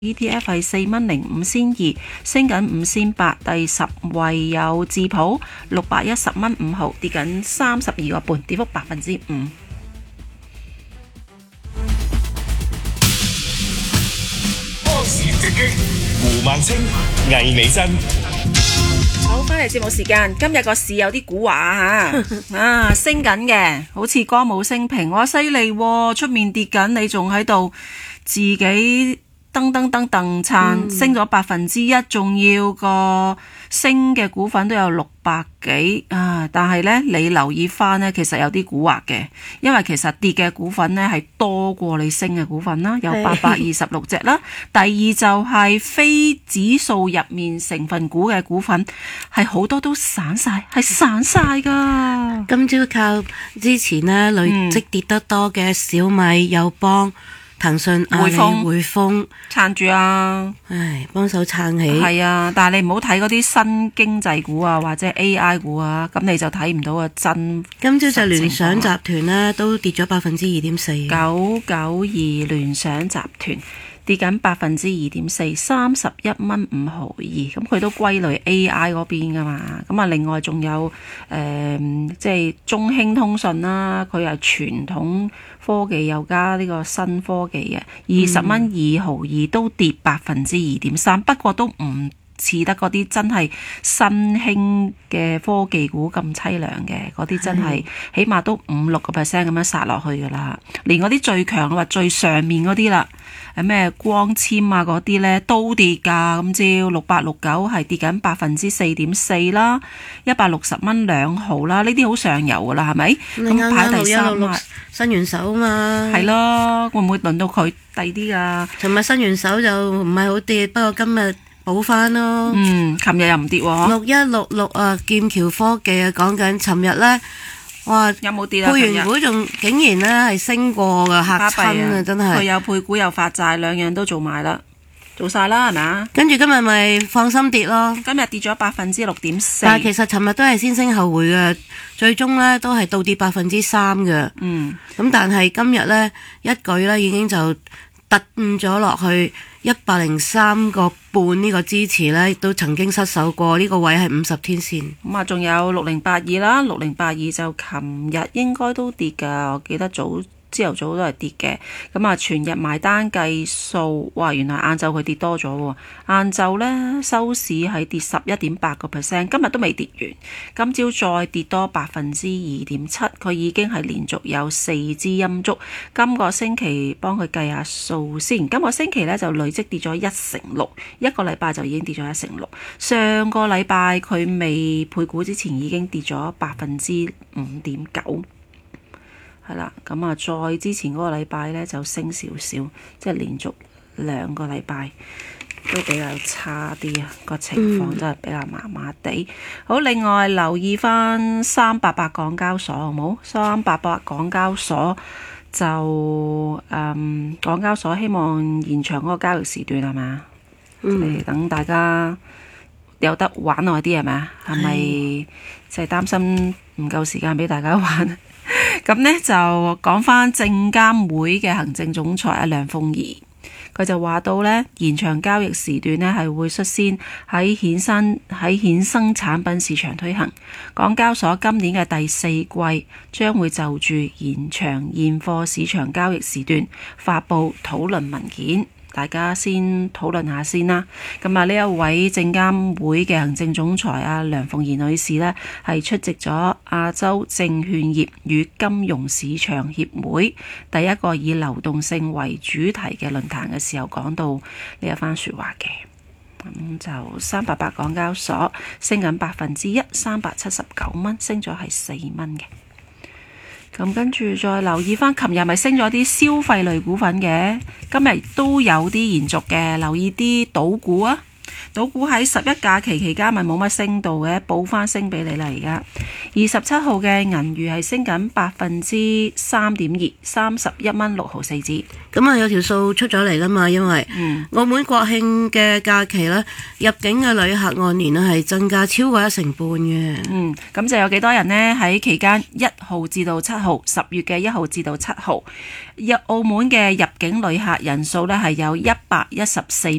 ETF 係4.05，升緊5仙8，第10位有智普610.5，跌緊32個半，跌幅5%。 波士直擊，胡孟青、魏美珍。 好，翻嚟節目時間，今日個市有啲古話吓，升緊嘅，好似歌舞升平，哇犀利，出面跌緊，你仲喺度自己噔撐，升咗1%，仲要個升嘅股份都有600幾啊！但係呢，你留意翻呢，其實有啲古惑嘅，因為其實跌嘅股份呢係多過你升嘅股份啦，有826隻啦。第二就係非指數入面成分股嘅股份係好多都散晒，係散晒噶。 今朝靠之前呢累積跌得多嘅小米、友邦、騰訊、阿里、匯豐撐住啊！ 唉，幫手撐起。 係啊，但係你唔好睇嗰啲新經濟股啊，或者 AI 股啊，咁你就睇唔到個真。 今朝就聯想集團呢都跌咗2.4%。 992聯想集團跌緊2.4%，31.52，咁佢都歸類 AI 嗰邊噶嘛。咁啊，另外仲有即係中興通訊啦，佢係傳統科技又加呢個新科技嘅，20.252都跌2.3%，不過都唔似得嗰啲真係新興嘅科技股咁淒涼嘅，嗰啲真係起碼都5-6% 咁樣殺落去噶啦。連嗰啲最強或最上面嗰啲啦，咩光纖啊嗰啲呢都跌㗎。咁朝6869係跌緊4.4%啦，160.2啦，呢啲好上游㗎啦，係咪？咁排第3啊， 新元首啊嘛。 係咯，會唔會輪到佢低啲㗎？ 尋日新元首就唔係好跌，不過今日補翻咯。 琴日又唔跌喎。 6166啊，劍橋科技啊，講緊尋日呢，哇， 有冇跌啊？ 配完股仲竟然呢係升過㗎，嚇親啊，真係。 佢有配股又發債，兩樣都做埋啦，做晒啦係咪啊？ 跟住今日咪放心跌咯。 今日跌咗6.4%。 但係其實尋日都係先升後回嘅，最終呢都係倒跌3%嘅。咁但係今日呢，一舉呢已經就突咗落去103.5呢個支持呢，亦都曾經失守過呢個位係50天線。 咁啊，仲有6082啦，6082就琴日應該都跌㗎，我記得朝頭早都係跌嘅。咁啊，全日埋單計數，哇！原來晏晝佢跌多咗喎。晏晝呢收市係跌11.8%，今日都未跌完。今朝再跌多2.7%，佢已經係連續有4支陰燭。今個星期幫佢計下數先，今個星期呢就累積跌咗1/6，一個禮拜就已經跌咗1/6。上個禮拜佢未配股之前已經跌咗5.9%。係啦，咁啊，再之前嗰個禮拜呢就升少少，即係連續2個禮拜都比較差啲啊，個情況真係比較麻麻地。好，另外留意翻388港交所好冇？388港交所就港交所希望延長嗰個交易時段係嘛？等大家有得玩耐啲係咪啊？係咪即係擔心唔夠時間俾大家玩？咁呢就講翻證監會嘅行政總裁阿梁鳳儀，佢就話到呢，延長交易時段呢係會率先喺衍生產品市場推行。港交所今年嘅第4季將會就住延長現貨市場交易時段發布討論文件。大家先討論下先啦。咁啊，呢一位證監會嘅行政總裁啊梁鳳儀女士呢，係出席咗亞洲證券業與金融市場協會第一個以流動性為主題嘅論壇嘅時候，講到呢一番說話嘅。咁就388港交所升緊1%，379蚊，升咗係4蚊嘅。咁跟住再留意翻，琴日咪升咗啲消費類股份嘅，今日都有啲延續嘅，留意啲賭股啊！賭股喺11假期期間咪冇乜升到嘅，補翻升俾你啦。而家27號嘅銀娛係升緊3.2%， 31.6毫4子。 咁啊有條數出咗嚟啦嘛，因為澳門國慶嘅假期呢，入境嘅旅客按年係增加超過1.5%嘅。 咁就有幾多人呢？喺期間1號至到7號，10月嘅1號至到7號，澳門嘅入境旅客人數呢係有114